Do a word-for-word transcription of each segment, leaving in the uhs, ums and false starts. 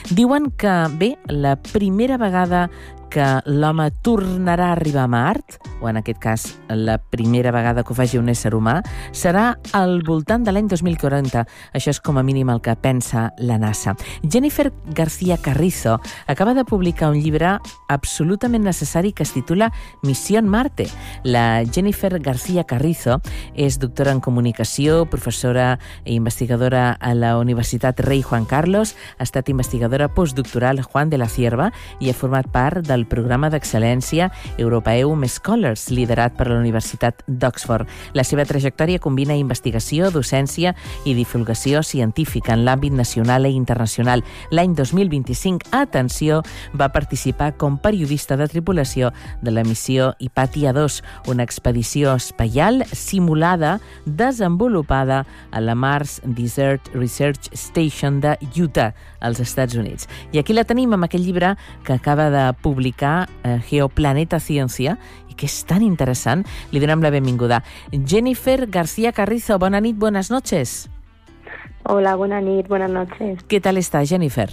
Diuen que, bé, la primera vegada que l'home tornarà a arribar a Mart, o en aquest cas la primera vegada que ho faci un ésser humà, serà al voltant de l'any dos mil quaranta. Això és com a mínim el que pensa la NASA. Jennifer García Carrizo acaba de publicar un llibre absolutament necessari que es titula Misión Marte. La Jennifer García Carrizo és doctora en comunicació, professora i investigadora a la Universitat Rei Juan Carlos, ha estat investigadora postdoctoral Juan de la Cierva i ha format part del programa d'excel·lència Europeum Scholars, liderat per la Universitat d'Oxford. La seva trajectòria combina investigació, docència i divulgació científica en l'àmbit nacional i internacional. L'any dos mil vint-i-cinc, atenció, va participar com periodista de tripulació de la missió Hypatia dos, una expedició espacial simulada desenvolupada a la Mars Desert Research Station de Utah, als Estats Units. I aquí la tenim amb aquell llibre que acaba de publicar eh, Geoplaneta Ciència i que és tan interessant. Li donem la benvinguda. Jennifer García Carrizo, bona nit, buenas noches. Hola, buena nit, buenas noches. ¿Qué tal está, Jennifer?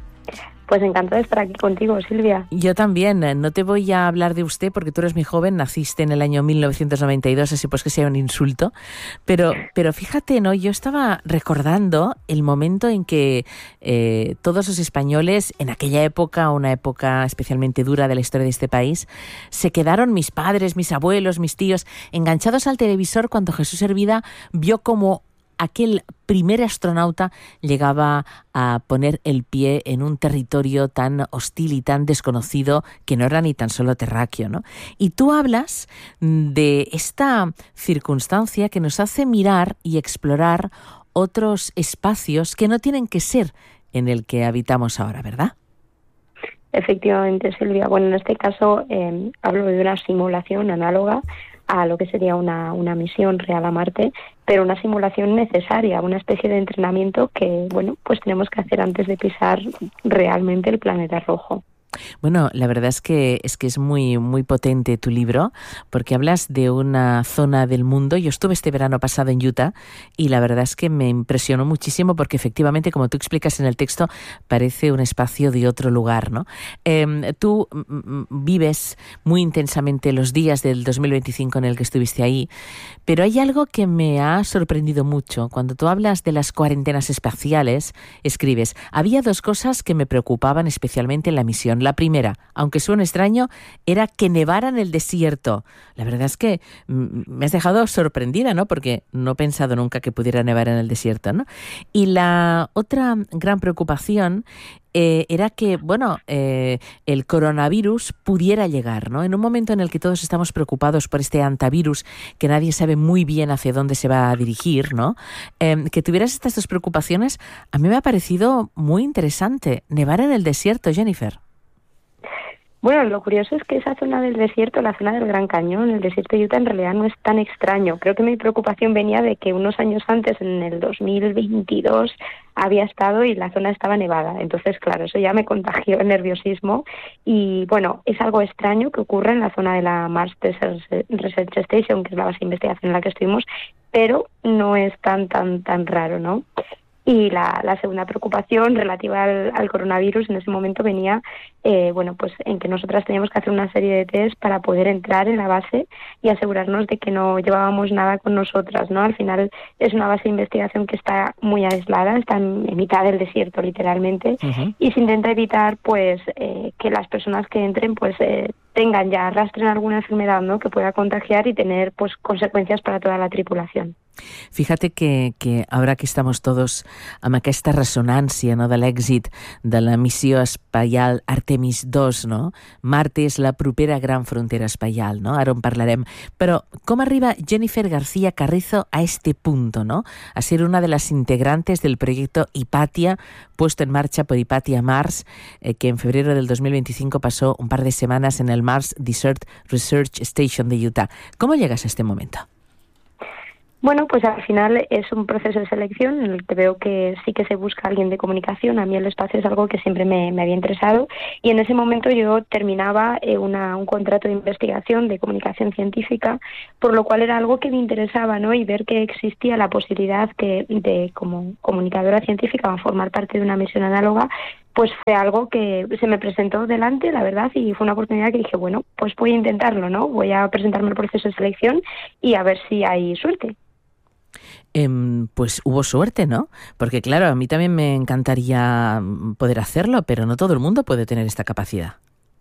Pues encantada de estar aquí contigo, Silvia. Yo también. No te voy a hablar de usted porque tú eres muy joven, naciste en el año mil novecientos noventa y dos, así pues que sea un insulto. Pero, pero fíjate, ¿no? Yo estaba recordando el momento en que eh, todos los españoles, en aquella época, una época especialmente dura de la historia de este país, se quedaron, mis padres, mis abuelos, mis tíos, enganchados al televisor cuando Jesús Hervida vio como aquel primer astronauta llegaba a poner el pie en un territorio tan hostil y tan desconocido que no era ni tan solo terráqueo, ¿no? Y tú hablas de esta circunstancia que nos hace mirar y explorar otros espacios que no tienen que ser en el que habitamos ahora, ¿verdad? Efectivamente, Silvia. Bueno, en este caso eh, hablo de una simulación análoga a lo que sería una, una misión real a Marte, pero una simulación necesaria, una especie de entrenamiento que, bueno, pues tenemos que hacer antes de pisar realmente el planeta rojo. Bueno, la verdad es que es que es muy muy potente tu libro, porque hablas de una zona del mundo. Yo estuve este verano pasado en Utah y la verdad es que me impresionó muchísimo porque efectivamente, como tú explicas en el texto, parece un espacio de otro lugar, ¿no? Eh, tú m- vives muy intensamente los días del dos mil veinticinco en el que estuviste ahí, pero hay algo que me ha sorprendido mucho. Cuando tú hablas de las cuarentenas espaciales, escribes: había dos cosas que me preocupaban especialmente en la misión. La primera, aunque suene extraño, era que nevara en el desierto. La verdad es que me has dejado sorprendida, ¿no? Porque no he pensado nunca que pudiera nevar en el desierto, ¿no? Y la otra gran preocupación eh, era que, bueno, eh, el coronavirus pudiera llegar, ¿no? En un momento en el que todos estamos preocupados por este antivirus, que nadie sabe muy bien hacia dónde se va a dirigir, ¿no? Eh, que tuvieras estas dos preocupaciones, a mí me ha parecido muy interesante. Nevar en el desierto, Jennifer. Bueno, lo curioso es que esa zona del desierto, la zona del Gran Cañón, el desierto de Utah, en realidad no es tan extraño. Creo que mi preocupación venía de que unos años antes, en el dos mil veintidós, había estado y la zona estaba nevada. Entonces, claro, eso ya me contagió el nerviosismo. Y, bueno, es algo extraño que ocurre en la zona de la Mars Desert Research Station, que es la base de investigación en la que estuvimos, pero no es tan, tan, tan raro, ¿no? Y la, la segunda preocupación relativa al, al coronavirus en ese momento venía, eh, bueno, pues en que nosotras teníamos que hacer una serie de test para poder entrar en la base y asegurarnos de que no llevábamos nada con nosotras, ¿no? Al final es una base de investigación que está muy aislada, está en, en mitad del desierto literalmente, uh-huh. Y se intenta evitar, pues, eh, que las personas que entren, pues, eh, tengan ya, arrastren alguna enfermedad, ¿no? Que pueda contagiar y tener, pues, consecuencias para toda la tripulación. Fíjate que, que ara que estamos tots amb aquesta ressonància, no, de l'èxit de la missió espacial Artemis dos, no? Marte és la propera gran frontera espacial, no? Ara en parlarem. Però com arriba Jennifer García Carrizo a este punto, no? A ser una de las integrantes del proyecto Hypatia, puesto en marcha por Hypatia Mars, eh, que en febrero del dos mil veinticinco pasó un par de semanas en el Mars Desert Research Station de Utah. ¿Cómo llegas a este momento? Bueno, pues al final es un proceso de selección en el que veo que sí que se busca alguien de comunicación. A mí el espacio es algo que siempre me, me había interesado y en ese momento yo terminaba eh, una, un contrato de investigación de comunicación científica, por lo cual era algo que me interesaba, ¿no? Y ver que existía la posibilidad que de como comunicadora científica o formar parte de una misión análoga, pues fue algo que se me presentó delante, la verdad, y fue una oportunidad que dije, bueno, pues voy a intentarlo, ¿no? Voy a presentarme al proceso de selección y a ver si hay suerte. Eh, pues hubo suerte, ¿no? Porque claro, a mí también me encantaría poder hacerlo, pero no todo el mundo puede tener esta capacidad.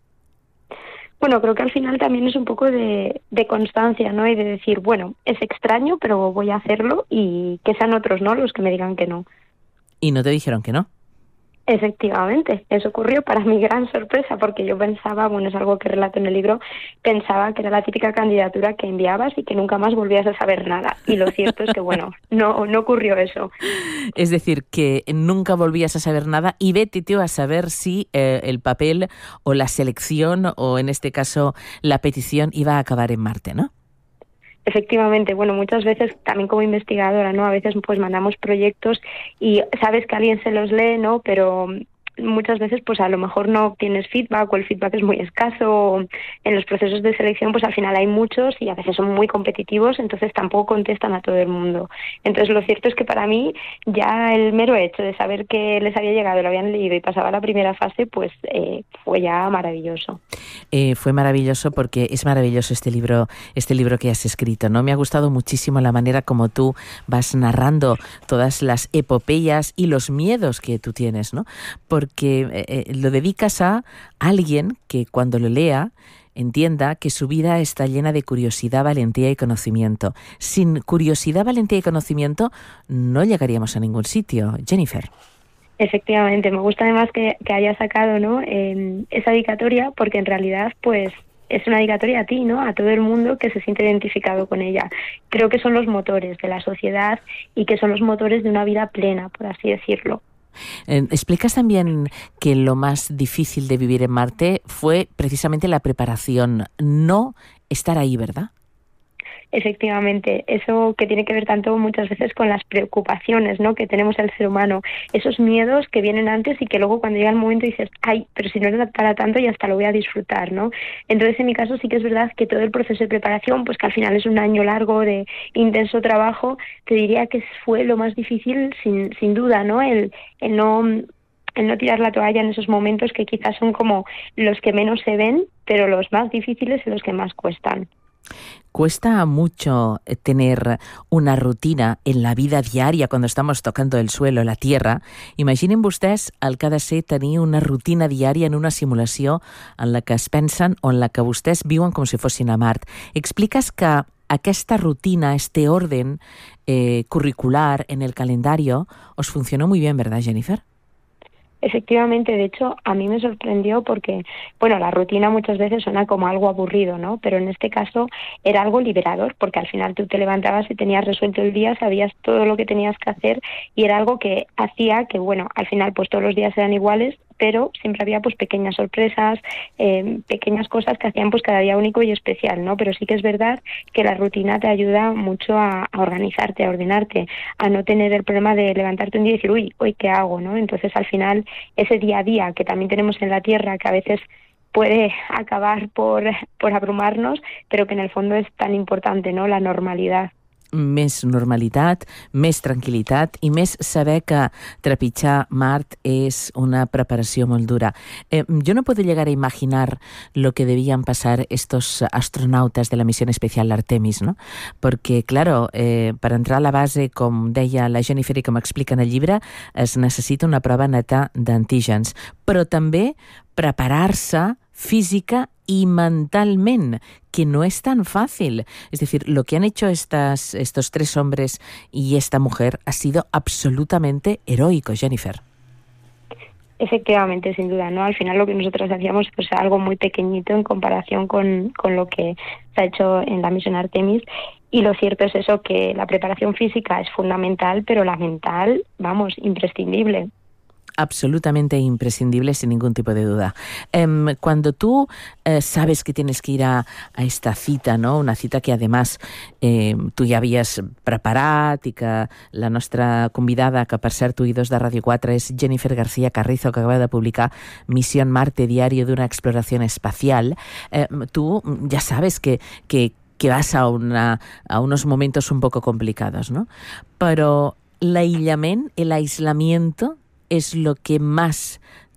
Bueno, creo que al final también es un poco de, de constancia, ¿no? Y de decir, bueno, es extraño, pero voy a hacerlo y que sean otros, ¿no?, los que me digan que no. ¿Y no te dijeron que no? Efectivamente, eso ocurrió para mi gran sorpresa, porque yo pensaba, bueno, es algo que relato en el libro, pensaba que era la típica candidatura que enviabas y que nunca más volvías a saber nada. Y lo cierto es que, bueno, no, no ocurrió eso. Es decir, que nunca volvías a saber nada y vete tú a saber si eh, el papel o la selección o, en este caso, la petición iba a acabar en Marte, ¿no? Efectivamente, bueno, muchas veces también como investigadora, ¿no? A veces pues mandamos proyectos y sabes que alguien se los lee, ¿no? Pero muchas veces pues a lo mejor no obtienes feedback o el feedback es muy escaso. O en los procesos de selección pues al final hay muchos y a veces son muy competitivos, entonces tampoco contestan a todo el mundo. Entonces lo cierto es que para mí ya el mero hecho de saber que les había llegado, lo habían leído y pasaba la primera fase, pues eh, fue ya maravilloso. Eh, fue maravilloso porque es maravilloso este libro, este libro que has escrito, ¿no? Me ha gustado muchísimo la manera como tú vas narrando todas las epopeyas y los miedos que tú tienes, ¿no? Porque eh, lo dedicas a alguien que cuando lo lea entienda que su vida está llena de curiosidad, valentía y conocimiento. Sin curiosidad, valentía y conocimiento no llegaríamos a ningún sitio. Jennifer. Efectivamente, me gusta además que, que haya sacado, ¿no?, eh, esa dedicatoria, porque en realidad pues es una dedicatoria a ti, ¿no?, a todo el mundo que se siente identificado con ella. Creo que son los motores de la sociedad y que son los motores de una vida plena, por así decirlo. Eh, explicas también que lo más difícil de vivir en Marte fue precisamente la preparación, no estar ahí, ¿verdad? Efectivamente, eso que tiene que ver tanto muchas veces con las preocupaciones, ¿no?, que tenemos el ser humano, esos miedos que vienen antes y que luego cuando llega el momento dices, ay, pero si no era para tanto y hasta lo voy a disfrutar, ¿no? Entonces en mi caso sí que es verdad que todo el proceso de preparación, pues que al final es un año largo de intenso trabajo, te diría que fue lo más difícil sin, sin duda, ¿no? El, el no... el no tirar la toalla en esos momentos que quizás son como los que menos se ven, pero los más difíciles y los que más cuestan. Cuesta mucho tener una rutina en la vida diària quan estamos tocando el suelo, la tierra. Imaginin vostès el que ha de ser tenir una rutina diària en una simulació en la que es pensen o en la que vostès viuen com si fossin a Mart. Expliques que aquesta rutina, este orden eh, curricular en el calendario, os funcionó muy bien, ¿verdad, Jennifer? Efectivamente, de hecho, a mí me sorprendió porque, bueno, la rutina muchas veces suena como algo aburrido, ¿no? Pero en este caso era algo liberador, porque al final tú te levantabas y tenías resuelto el día, sabías todo lo que tenías que hacer y era algo que hacía que, bueno, al final pues todos los días eran iguales, pero siempre había pues pequeñas sorpresas, eh, pequeñas cosas que hacían pues cada día único y especial, ¿no? Pero sí que es verdad que la rutina te ayuda mucho a, a organizarte, a ordenarte, a no tener el problema de levantarte un día y decir, uy, hoy qué hago, ¿no? Entonces al final ese día a día que también tenemos en la Tierra, que a veces puede acabar por, por abrumarnos, pero que en el fondo es tan importante, ¿no? La normalidad. Més normalitat, més tranquil·litat i més saber que trepitjar Mart es una preparació molt dura. Eh, yo no puedo llegar a imaginar lo que debían pasar estos astronautas de la misión especial Artemis, ¿no? Porque, claro, eh, per entrar a la base, com deia la Jennifer i com explica en el llibre, es necessita una prova neta d'antígens, però també preparar-se física y mentalmente, que no es tan fácil. Es decir, lo que han hecho estas, estos tres hombres y esta mujer ha sido absolutamente heroico, Jennifer. Efectivamente, sin duda, ¿no? Al final lo que nosotros hacíamos pues algo muy pequeñito en comparación con, con lo que se ha hecho en la misión Artemis. Y lo cierto es eso, que la preparación física es fundamental, pero la mental, vamos, imprescindible. Absolutamente imprescindible, sin ningún tipo de duda. Eh, cuando tú eh, sabes que tienes que ir a, a esta cita, ¿no? Una cita que además eh, tu ja havies preparat i que la nostra convidada, que per cert oïdors de Ràdio quatre, és Jennifer García Carrizo, que acaba de publicar Misión Marte, diario de una exploración espacial, eh, tú ya sabes que, que, que vas a, una, a unos momentos un poco complicados, ¿no? Pero l'aïllament, el aislamiento, es lo que más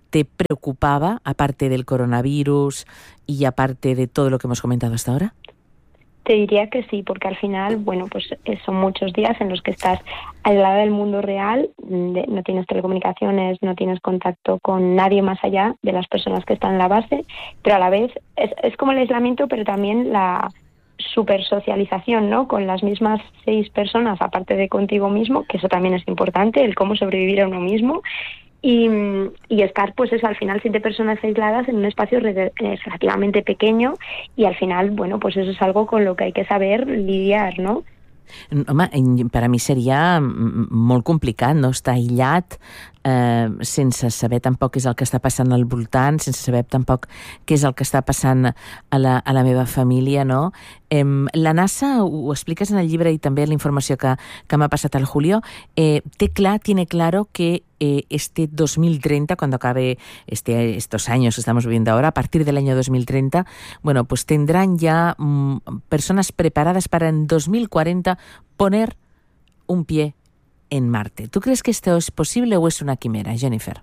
te preocupaba, aparte del coronavirus y aparte de todo lo que hemos comentado hasta ahora? Te diría que sí, porque al final, bueno, pues eh, son muchos días en los que estás aislada del mundo real, de- no tienes telecomunicaciones, no tienes contacto con nadie más allá de las personas que están en la base, pero a la vez es, es como el aislamiento, pero también la supersocialización, ¿no? Con las mismas seis personas, aparte de contigo mismo, que eso también es importante, el cómo sobrevivir a uno mismo. Y, y estar, pues eso, al final siete personas aisladas en un espacio re- eh, relativamente pequeño, y al final, bueno, pues eso es algo con lo que hay que saber lidiar, ¿no? Home, per a mi seria molt complicat, no? Estar aïllat eh, sense saber tampoc què és el que està passant al voltant, sense saber tampoc què és el que està passant a la, a la meva família, no? Eh, la NASA, ho expliques en el llibre i també en la informació que, que m'ha passat el Julio, eh, té clar, tiene claro que eh, este dos mil treinta, cuando acabe este, estos años que estamos viviendo ahora, a partir del año dos mil treinta, bueno, pues tendrán ya mm, personas preparadas para en dos mil cuarenta poner un pie en Marte. ¿Tú crees que esto es posible o es una quimera, Jennifer?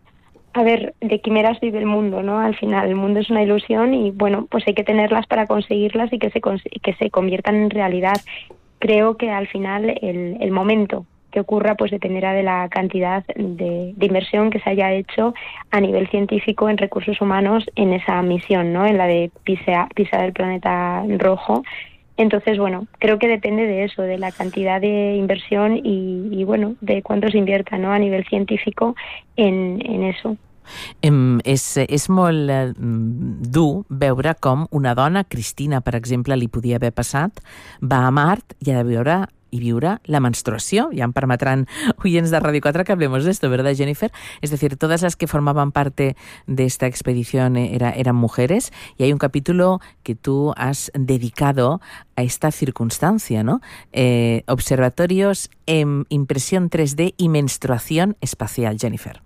A ver, de quimeras vive el mundo, ¿no? Al final, el mundo es una ilusión y, bueno, pues hay que tenerlas para conseguirlas y que se, cons- que se conviertan en realidad. Creo que al final el, el momento que ocurra pues dependerá de la cantidad de, de inversión que se haya hecho a nivel científico en recursos humanos en esa misión, ¿no? En la de pisar, pisar el planeta rojo. Entonces, bueno, creo que depende de eso, de la cantidad de inversión y, y bueno, de cuánto se invierta, ¿no? A nivel científico en, en eso. Em, és, és molt eh, dur veure com una dona, Cristina, per exemple, li podia haver passat, va a Mart i ha de veure y viure la menstruación. Ya me permitirán oyentes de Radio cuatro que hablemos de esto, ¿verdad, Jennifer? Es decir, todas las que formaban parte de esta expedición era, eran mujeres, y hay un capítulo que tú has dedicado a esta circunstancia, ¿no? Eh, observatorios en impresión tres D y menstruación espacial, Jennifer.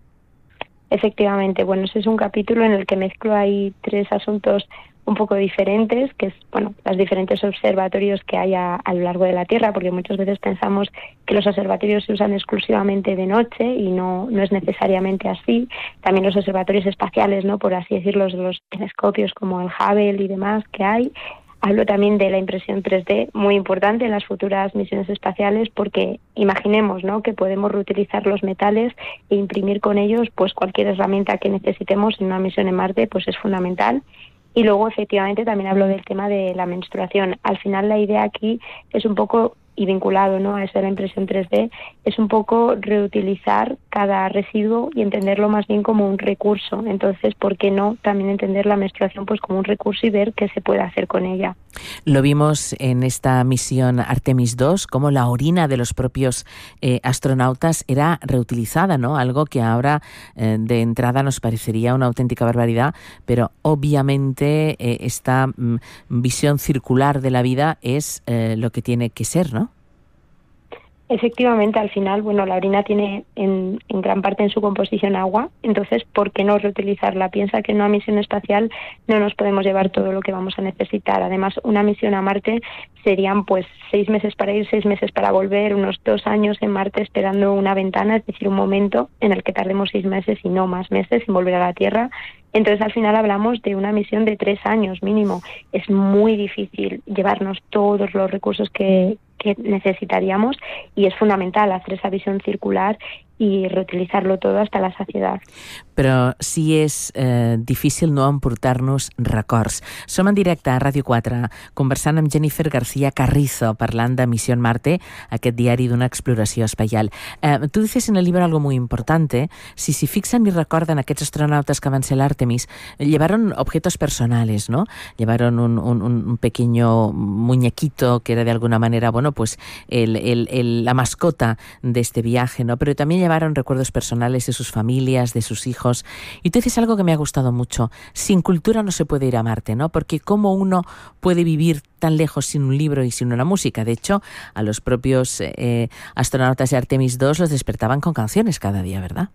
Efectivamente, bueno, ese es un capítulo en el que mezclo ahí tres asuntos un poco diferentes, que es, bueno, los diferentes observatorios que hay a, a lo largo de la Tierra, porque muchas veces pensamos que los observatorios se usan exclusivamente de noche y no, no es necesariamente así. También los observatorios espaciales, ¿no? Por así decirlo, los telescopios como el Hubble y demás que hay. Hablo también de la impresión tres D, muy importante en las futuras misiones espaciales, porque imaginemos, ¿no?, que podemos reutilizar los metales e imprimir con ellos pues cualquier herramienta que necesitemos en una misión en Marte, pues es fundamental. Y luego, efectivamente, también hablo del tema de la menstruación. Al final, la idea aquí es un poco, y vinculado, ¿no?, a eso de la impresión tres D, es un poco reutilizar cada residuo y entenderlo más bien como un recurso. Entonces, ¿por qué no también entender la menstruación pues como un recurso y ver qué se puede hacer con ella? Lo vimos en esta misión Artemis dos, como la orina de los propios eh, astronautas era reutilizada, ¿no? Algo que ahora eh, de entrada nos parecería una auténtica barbaridad, pero obviamente eh, esta mm, visión circular de la vida es eh, lo que tiene que ser, ¿no? Efectivamente, al final, bueno, la orina tiene en, en gran parte en su composición agua, entonces, ¿por qué no reutilizarla? Piensa que en una misión espacial no nos podemos llevar todo lo que vamos a necesitar. Además, una misión a Marte serían pues seis meses para ir, seis meses para volver, unos dos años en Marte esperando una ventana, es decir, un momento en el que tardemos seis meses y no más meses en volver a la Tierra. Entonces, al final hablamos de una misión de tres años mínimo. Es muy difícil llevarnos todos los recursos que, que necesitaríamos, y es fundamental hacer esa visión circular i reutilizar-lo tot hasta la saciedad. Però sí és eh, difícil no emportar-nos records. Som en directe a Ràdio quatre, conversant amb Jennifer García Carrizo, parlant de Misión Marte, aquest diari d'una exploració espacial. Eh, tú dices en el libro algo muy importante. Si se fixan y recordan aquests astronautas que van ser l'Artemis, llevaron objetos personales, ¿no? Llevaron un, un, un pequeño muñequito que era de alguna manera, bueno, pues el, el, el, la mascota de este viaje, ¿no? Pero también llevaron recuerdos personales de sus familias, de sus hijos. Y tú dices algo que me ha gustado mucho. Sin cultura no se puede ir a Marte, ¿no? Porque ¿cómo uno puede vivir tan lejos sin un libro y sin una música? De hecho, a los propios eh, astronautas de Artemis dos los despertaban con canciones cada día, ¿verdad?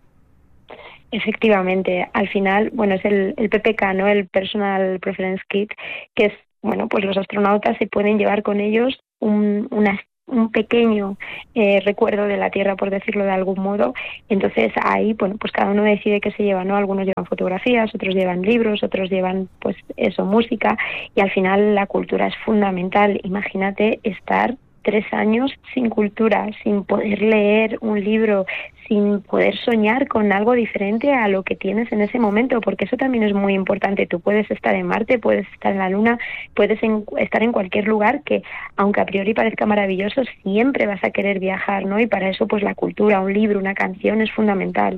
Efectivamente. Al final, bueno, es el, el P P K, ¿no? El Personal Preference Kit, que es, bueno, pues los astronautas se pueden llevar con ellos un, una un pequeño eh, recuerdo de la Tierra, por decirlo de algún modo. Entonces ahí, bueno, pues cada uno decide qué se lleva, ¿no? Algunos llevan fotografías, otros llevan libros, otros llevan, pues eso, música, y al final la cultura es fundamental. Imagínate estar tres años sin cultura, sin poder leer un libro, sin poder soñar con algo diferente a lo que tienes en ese momento, porque eso también es muy importante. Tú puedes estar en Marte, puedes estar en la Luna, puedes en, estar en cualquier lugar que, aunque a priori parezca maravilloso, siempre vas a querer viajar, ¿no? Y para eso, pues la cultura, un libro, una canción es fundamental.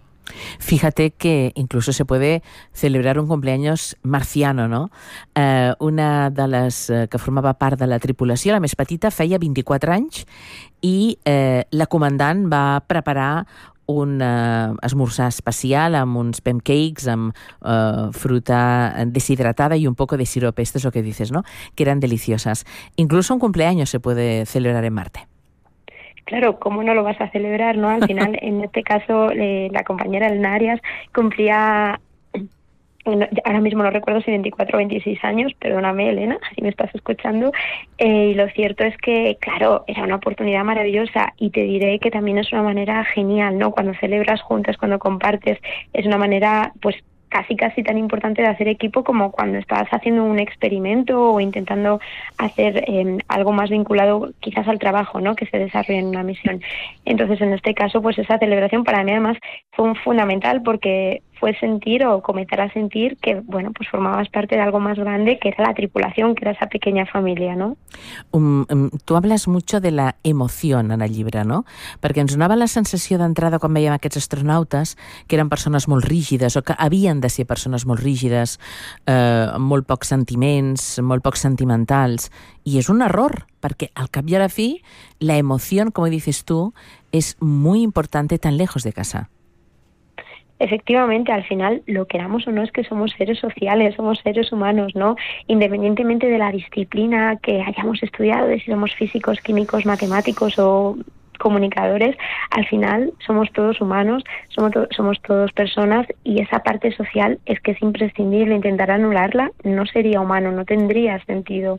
Fíjate que incluso se puede celebrar un cumpleaños marciano, no? Eh, una de les eh, que formava part de la tripulació, la més petita, feia vint-i-quatre anys i eh, la comandant va preparar un eh, esmorzar especial amb uns pancakes, amb eh, fruta deshidratada y un poco de sirope. Esto es lo que dices, ¿no? Que eran deliciosas. Incluso un cumpleaños se puede celebrar en Marte. Claro, ¿cómo no lo vas a celebrar, no? Al final, en este caso, eh, la compañera Elena Arias cumplía, bueno, ahora mismo no recuerdo si veinticuatro o veintiséis años, perdóname, Elena, si me estás escuchando, eh, y lo cierto es que, claro, era una oportunidad maravillosa, y te diré que también es una manera genial, ¿no? Cuando celebras juntas, cuando compartes, es una manera, pues, casi casi tan importante de hacer equipo como cuando estás haciendo un experimento o intentando hacer eh, algo más vinculado quizás al trabajo, ¿no? Que se desarrolla en una misión. Entonces, en este caso, pues esa celebración para mí además fue un fundamental, porque fue sentir o comenzar a sentir que, bueno, pues formabas parte de algo más grande, que era la tripulación, que era esa pequeña familia, ¿no? Um, um, tu hablas mucho de la emoció en el llibre, no? Perquè ens donava la sensació d'entrada quan veiem aquests astronautes que eren persones molt rígides o que havien de ser persones molt rígides, eh, amb molt pocs sentiments, molt pocs sentimentals, i és un error, perquè al cap i a la fi la emoció, como dices tú, es muy importante tan lejos de casa. Efectivamente, al final, lo queramos o no, es que somos seres sociales, somos seres humanos, ¿no? Independientemente de la disciplina que hayamos estudiado, de si somos físicos, químicos, matemáticos o comunicadores, al final somos todos humanos, somos, to- somos todos personas, y esa parte social es que es imprescindible. Intentar anularla no sería humano, no tendría sentido.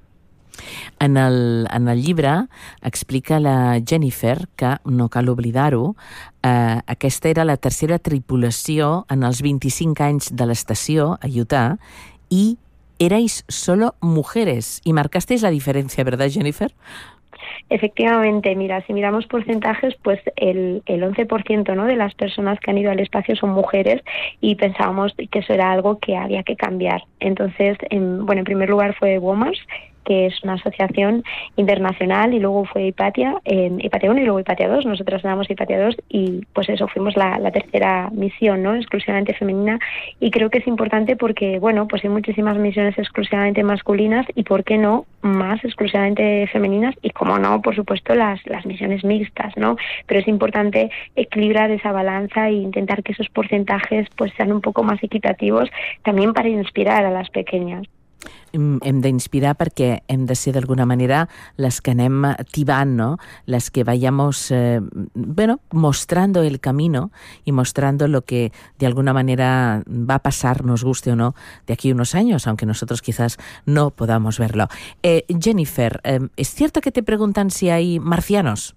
En el, en el llibre explica la Jennifer que, no cal oblidar-ho, eh, aquesta era la tercera tripulació en els vint-i-cinc anys de l'estació a Utah i erais solo mujeres y marcasteis la diferencia, ¿verdad, Jennifer? Efectivamente, mira, si miramos porcentajes, pues el, el once por ciento, ¿no?, de las personas que han ido al espacio son mujeres, y pensábamos que eso era algo que había que cambiar. Entonces, en, bueno, en primer lugar fue WOMARS, que es una asociación internacional, y luego fue Hipatia, eh, Hipatia uno y luego Hipatia dos, nosotras éramos Hipatia dos, y pues eso, fuimos la, la tercera misión, ¿no?, exclusivamente femenina, y creo que es importante porque, bueno, pues hay muchísimas misiones exclusivamente masculinas, y por qué no más exclusivamente femeninas, y como no, por supuesto, las, las misiones mixtas, ¿no? Pero es importante equilibrar esa balanza e intentar que esos porcentajes pues sean un poco más equitativos, también para inspirar a las pequeñas. Hem d'inspirar perquè hem de ser d'alguna manera les que anem tibant, ¿no? Las que vayamos, eh, bueno, mostrando el camino y mostrando lo que de alguna manera va a pasar, nos guste o no, de aquí a unos años, aunque nosotros quizás no podamos verlo. Eh, Jennifer, eh, ¿es cierto que te preguntan si hay marcianos?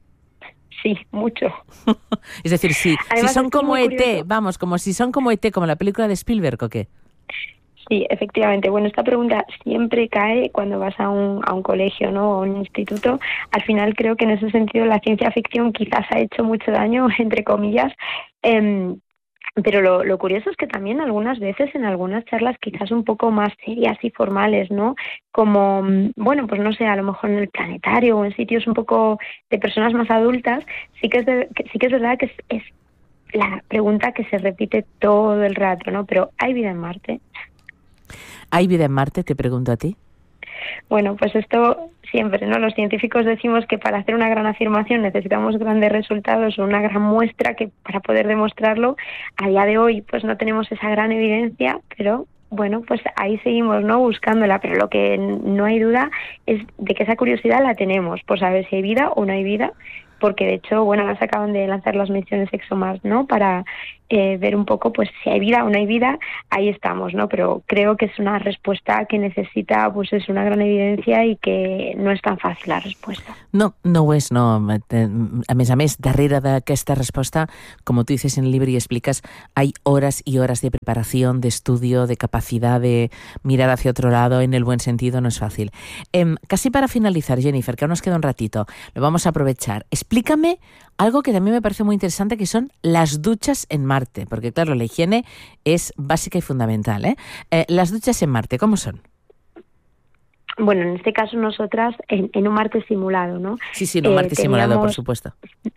Sí, mucho. Es decir, si, Además, si son como E T, curioso. vamos, como si son como E T, como la película de Spielberg, ¿o qué? Sí, efectivamente. Bueno, esta pregunta siempre cae cuando vas a un, a un colegio, ¿no?, o a un instituto. Al final creo que en ese sentido la ciencia ficción quizás ha hecho mucho daño, entre comillas. Eh, pero lo, lo curioso es que también algunas veces en algunas charlas quizás un poco más serias y formales, ¿no?, como, bueno, pues no sé, a lo mejor en el planetario o en sitios un poco de personas más adultas, sí que es, de, que, sí que es verdad que es, es la pregunta que se repite todo el rato, ¿no? Pero ¿hay vida en Marte? ¿Hay vida en Marte? Te pregunto a ti. Bueno, pues esto siempre, ¿no? Los científicos decimos que para hacer una gran afirmación necesitamos grandes resultados o una gran muestra, que para poder demostrarlo, a día de hoy pues no tenemos esa gran evidencia, pero bueno, pues ahí seguimos, ¿no?, buscándola. Pero lo que no hay duda es de que esa curiosidad la tenemos por saber si hay vida o no hay vida, porque de hecho, bueno, ahora se acaban de lanzar las misiones ExoMars, ¿no?, para eh, ver un poco pues si hay vida o no hay vida, ahí estamos, ¿no? Pero creo que es una respuesta que necesita pues es una gran evidencia i que no és tan fàcil la respuesta. No, no ho és, no. A més a més, darrere d'aquesta resposta, como tú dices en el libro y explicas, hay horas y horas de preparación, de estudio, de capacidad de mirar hacia otro lado, en el buen sentido, no es fácil. Eh, casi para finalizar, Jennifer, que aún nos queda un ratito, lo vamos a aprovechar. Explícame algo que también me parece muy interesante, que son las duchas en Marte, porque claro, la higiene es básica y fundamental, ¿eh? Eh, las duchas en Marte, ¿cómo son? Bueno, en este caso nosotras en, en un Marte simulado, ¿no? Sí, sí, en un Marte eh, teníamos, simulado, por supuesto.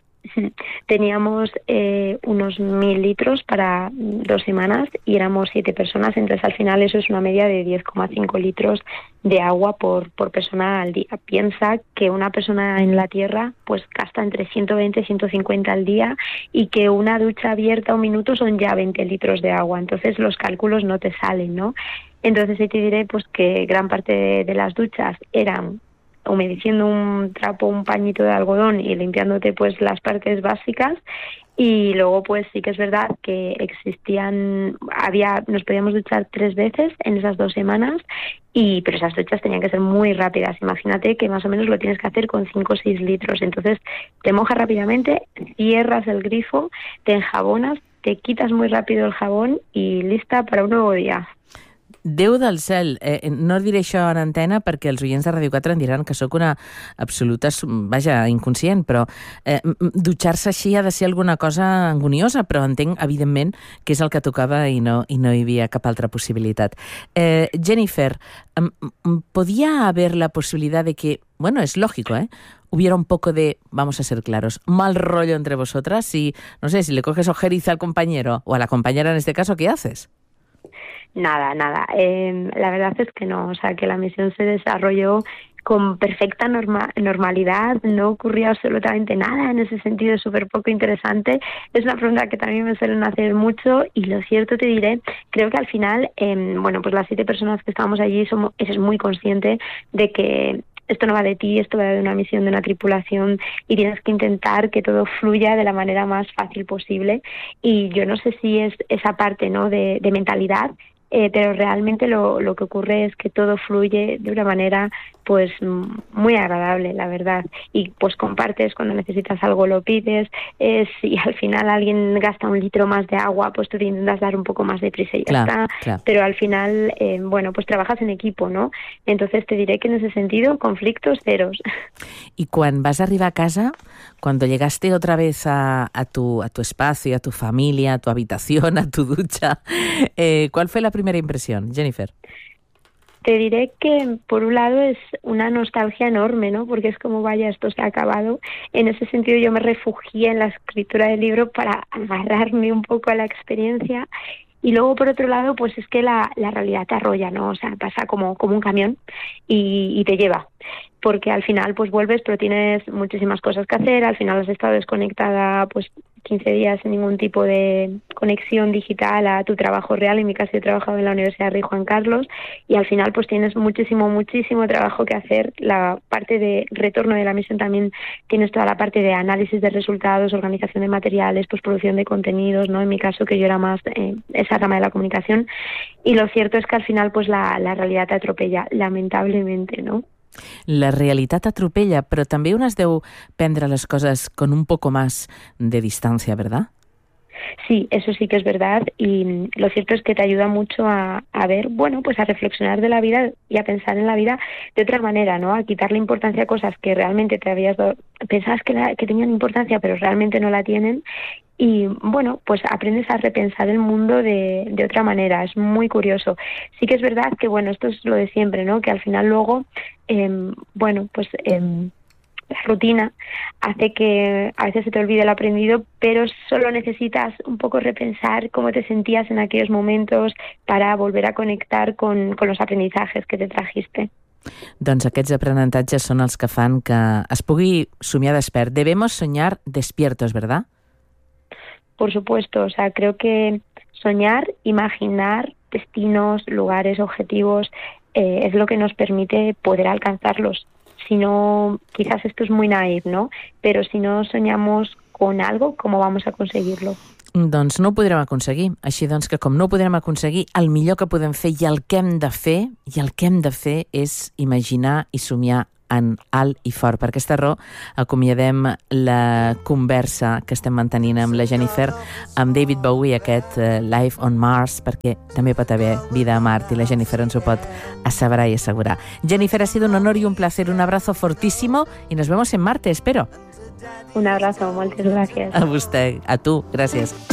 Teníamos eh, unos mil litros para dos semanas y éramos siete personas, entonces al final eso es una media de diez coma cinco litros de agua por, por persona al día. Piensa que una persona en la Tierra pues gasta entre ciento veinte y ciento cincuenta al día y que una ducha abierta un minuto son ya veinte litros de agua, entonces los cálculos no te salen, ¿no? Entonces ahí te diré pues que gran parte de, de las duchas eran humedeciendo un trapo, un pañito de algodón y limpiándote pues las partes básicas, y luego pues sí que es verdad que existían, había, nos podíamos duchar tres veces en esas dos semanas, y pero esas duchas tenían que ser muy rápidas. Imagínate que más o menos lo tienes que hacer con cinco o seis litros, entonces te mojas rápidamente, cierras el grifo, te enjabonas, te quitas muy rápido el jabón y lista para un nuevo día. Déu del cel, eh, no diré això en antena perquè els oients de Ràdio quatre em diran que sóc una absoluta, vaja, inconscient, però eh, dutxar-se així ha de ser alguna cosa angoniosa, però entenc, evidentment, que és el que tocava i no, i no hi havia cap altra possibilitat. Eh, Jennifer, ¿podía haber la posibilidad de que, bueno, es lógico, ¿eh?, hubiera un poco de, vamos a ser claros, mal rollo entre vosotras y, no sé, si le coges ojeriza al compañero o a la compañera en este caso, ¿qué haces? Nada, nada. Eh, la verdad es que no. O sea, que la misión se desarrolló con perfecta norma normalidad, no ocurrió absolutamente nada en ese sentido, es súper poco interesante. Es una pregunta que también me suelen hacer mucho y lo cierto te diré, creo que al final, eh, bueno, pues las siete personas que estábamos allí somos, es muy consciente de que esto no va de ti, esto va de una misión, de una tripulación, y tienes que intentar que todo fluya de la manera más fácil posible. Y yo no sé si es esa parte, ¿no?, de, de mentalidad, Eh, pero realmente lo, lo que ocurre es que todo fluye de una manera pues muy agradable, la verdad, y pues compartes, cuando necesitas algo lo pides, eh, si al final alguien gasta un litro más de agua, pues tú te intentas dar un poco más de prisa y ya claro, está, claro. Pero al final, eh, bueno, pues trabajas en equipo, ¿no? Entonces te diré que en ese sentido, conflictos ceros. Y cuando vas a arribar a casa, cuando llegaste otra vez a, a, tu, a tu espacio, a tu familia, a tu habitación, a tu ducha, eh, ¿cuál fue la primera impresión, Jennifer? Te diré que por un lado es una nostalgia enorme, ¿no? Porque es como, vaya, esto se ha acabado. En ese sentido yo me refugié en la escritura del libro para agarrarme un poco a la experiencia. Y luego, por otro lado, pues es que la, la realidad te arrolla, ¿no? O sea, pasa como, como un camión y, y te lleva. Porque al final, pues vuelves, pero tienes muchísimas cosas que hacer. Al final has estado desconectada, pues, quince días sin ningún tipo de conexión digital a tu trabajo real. En mi caso, yo he trabajado en la Universidad Rey Juan Carlos y al final, pues tienes muchísimo, muchísimo trabajo que hacer. La parte de retorno de la misión también tienes toda la parte de análisis de resultados, organización de materiales, pues producción de contenidos, ¿no? En mi caso, que yo era más eh, esa rama de la comunicación. Y lo cierto es que al final, pues la, la realidad te atropella, lamentablemente, ¿no? La realitat atropella, però també un es deu prendre les coses con un poco más de distancia, ¿verdad? Sí, eso sí que es verdad, y lo cierto es que te ayuda mucho a, a ver, bueno, pues a reflexionar de la vida y a pensar en la vida de otra manera, ¿no? A quitarle importancia a cosas que realmente te habías dado, pensabas que, la, que tenían importancia, pero realmente no la tienen. Y bueno, pues aprendes a repensar el mundo de, de otra manera, es muy curioso. Sí que es verdad que, bueno, esto es lo de siempre, ¿no? Que al final luego, eh, bueno, pues eh, la rutina hace que a veces se te olvide lo aprendido, pero solo necesitas un poco repensar cómo te sentías en aquellos momentos para volver a conectar con, con los aprendizajes que te trajiste. Doncs aquests aprenentatges són els que fan que es pugui somiar despert. Debemos soñar despiertos, ¿verdad? Por supuesto, o sea, creo que soñar, imaginar destinos, lugares, objetivos, eh, es lo que nos permite poder alcanzarlos. Si no, quizás esto es muy naif, ¿no? Pero si no soñamos con algo, ¿cómo vamos a conseguirlo? Doncs no ho podrem aconseguir. Així doncs que com no ho podrem aconseguir, el millor que podem fer i el que hem de fer, i el que hem de fer és imaginar i somiar en alt i fort. Per aquesta raó acomiadem la conversa que estem mantenint amb la Jennifer, amb David Bowie, aquest uh, Life on Mars, perquè també pot haver vida a Mart i la Jennifer ens ho pot asseverar i assegurar. Jennifer, ha sido un honor y un placer. Un abrazo fortísimo y nos vemos en Marte, espero. Un abrazo, muchas gracias. A vostè, a tu, gràcies.